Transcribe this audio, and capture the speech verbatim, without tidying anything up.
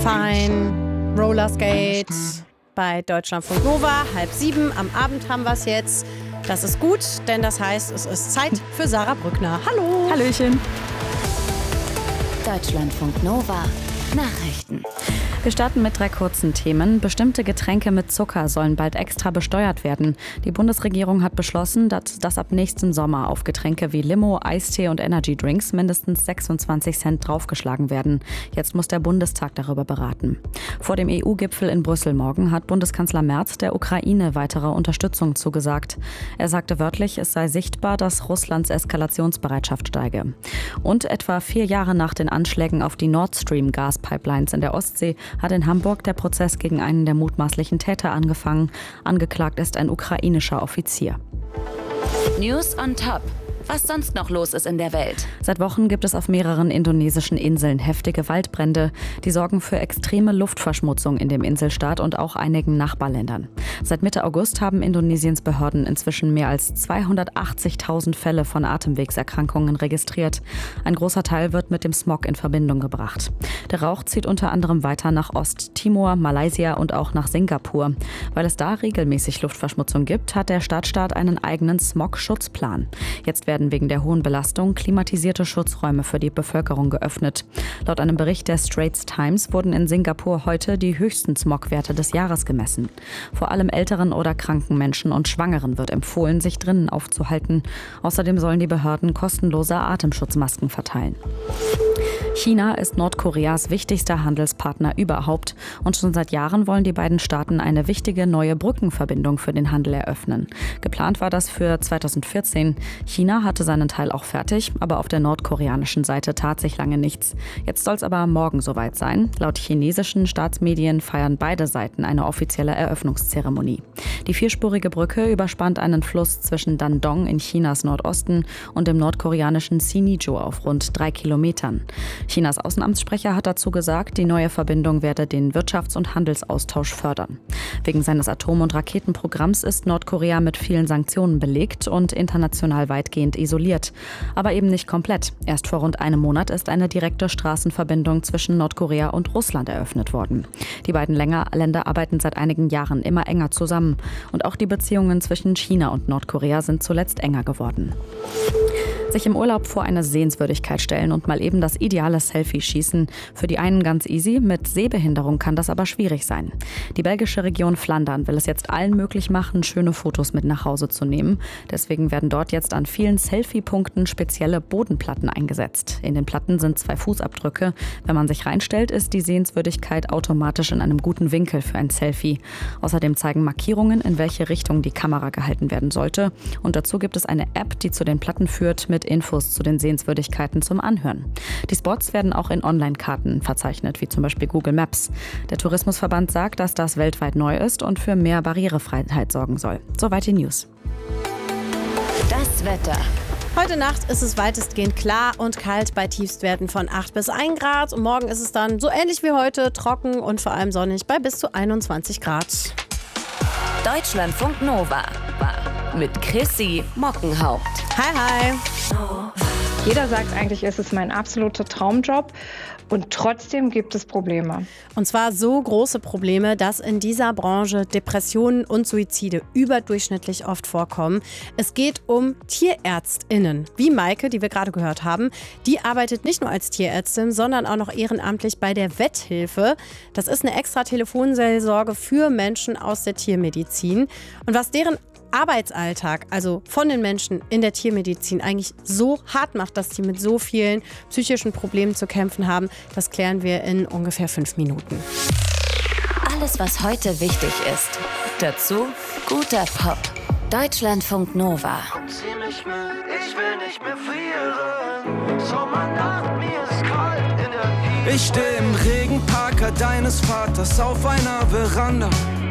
Fein, Rollerskate bei Deutschlandfunk Nova, halb sieben. Am Abend haben wir es jetzt. Das ist gut, denn das heißt, es ist Zeit für Sarah Brückner. Hallo. Hallöchen. Deutschlandfunk Nova. Nachrichten. Wir starten mit drei kurzen Themen. Bestimmte Getränke mit Zucker sollen bald extra besteuert werden. Die Bundesregierung hat beschlossen, dass, dass ab nächsten Sommer auf Getränke wie Limo, Eistee und Energydrinks mindestens sechsundzwanzig Cent draufgeschlagen werden. Jetzt muss der Bundestag darüber beraten. Vor dem E U-Gipfel in Brüssel morgen hat Bundeskanzler Merz der Ukraine weitere Unterstützung zugesagt. Er sagte wörtlich, es sei sichtbar, dass Russlands Eskalationsbereitschaft steige. Und etwa vier Jahre nach den Anschlägen auf die Nord Stream-Gaspipelines in der Ostsee hat in Hamburg der Prozess gegen einen der mutmaßlichen Täter angefangen. Angeklagt ist ein ukrainischer Offizier. News on Top. Was sonst noch los ist in der Welt. Seit Wochen gibt es auf mehreren indonesischen Inseln heftige Waldbrände. Die sorgen für extreme Luftverschmutzung in dem Inselstaat und auch einigen Nachbarländern. Seit Mitte August haben Indonesiens Behörden inzwischen mehr als zweihundertachtzigtausend Fälle von Atemwegserkrankungen registriert. Ein großer Teil wird mit dem Smog in Verbindung gebracht. Der Rauch zieht unter anderem weiter nach Osttimor, Malaysia und auch nach Singapur. Weil es da regelmäßig Luftverschmutzung gibt, hat der Stadtstaat einen eigenen Smog-Schutzplan. Jetzt werden wegen der hohen Belastung klimatisierte Schutzräume für die Bevölkerung geöffnet. Laut einem Bericht der Straits Times wurden in Singapur heute die höchsten Smogwerte des Jahres gemessen. Vor allem älteren oder kranken Menschen und Schwangeren wird empfohlen, sich drinnen aufzuhalten. Außerdem sollen die Behörden kostenlose Atemschutzmasken verteilen. China ist Nordkoreas wichtigster Handelspartner überhaupt und schon seit Jahren wollen die beiden Staaten eine wichtige neue Brückenverbindung für den Handel eröffnen. Geplant war das für zweitausendvierzehn. China hatte seinen Teil auch fertig, aber auf der nordkoreanischen Seite tat sich lange nichts. Jetzt soll es aber morgen soweit sein. Laut chinesischen Staatsmedien feiern beide Seiten eine offizielle Eröffnungszeremonie. Die vierspurige Brücke überspannt einen Fluss zwischen Dandong in Chinas Nordosten und dem nordkoreanischen Sinŭiju auf rund drei Kilometern. Chinas Außenamtssprecher hat dazu gesagt, die neue Verbindung werde den Wirtschafts- und Handelsaustausch fördern. Wegen seines Atom- und Raketenprogramms ist Nordkorea mit vielen Sanktionen belegt und international weitgehend isoliert. Aber eben nicht komplett. Erst vor rund einem Monat ist eine direkte Straßenverbindung zwischen Nordkorea und Russland eröffnet worden. Die beiden Länder arbeiten seit einigen Jahren immer enger zusammen. Und auch die Beziehungen zwischen China und Nordkorea sind zuletzt enger geworden. Sich im Urlaub vor eine Sehenswürdigkeit stellen und mal eben das ideale Selfie schießen. Für die einen ganz easy, mit Sehbehinderung kann das aber schwierig sein. Die belgische Region Flandern will es jetzt allen möglich machen, schöne Fotos mit nach Hause zu nehmen. Deswegen werden dort jetzt an vielen Selfie-Punkten spezielle Bodenplatten eingesetzt. In den Platten sind zwei Fußabdrücke. Wenn man sich reinstellt, ist die Sehenswürdigkeit automatisch in einem guten Winkel für ein Selfie. Außerdem zeigen Markierungen, in welche Richtung die Kamera gehalten werden sollte. Und dazu gibt es eine App, die zu den Platten führt, mit Infos zu den Sehenswürdigkeiten zum Anhören. Die Spots werden auch in Online-Karten verzeichnet, wie zum Beispiel Google Maps. Der Tourismusverband sagt, dass das weltweit neu ist und für mehr Barrierefreiheit sorgen soll. Soweit die News. Das Wetter. Heute Nacht ist es weitestgehend klar und kalt bei Tiefstwerten von acht bis ein Grad. Und morgen ist es dann so ähnlich wie heute, trocken und vor allem sonnig bei bis zu einundzwanzig Grad. Deutschlandfunk Nova mit Chrissy Mockenhaupt. Hi, hi. Jeder sagt eigentlich, es ist mein absoluter Traumjob und trotzdem gibt es Probleme. Und zwar so große Probleme, dass in dieser Branche Depressionen und Suizide überdurchschnittlich oft vorkommen. Es geht um TierärztInnen, wie Maike, die wir gerade gehört haben. Die arbeitet nicht nur als Tierärztin, sondern auch noch ehrenamtlich bei der Vetthilfe. Das ist eine extra Telefonseelsorge für Menschen aus der Tiermedizin. Und was deren Arbeitsalltag, also von den Menschen in der Tiermedizin, eigentlich so hart macht, dass die mit so vielen psychischen Problemen zu kämpfen haben, das klären wir in ungefähr fünf Minuten. Alles, was heute wichtig ist. Dazu guter Pop. Deutschlandfunk Nova. Zieh mich mit, ich will nicht mehr frieren. Sommernacht, mir ist kalt in der Hütte. Ich steh im Regenparker deines Vaters auf einer Veranda.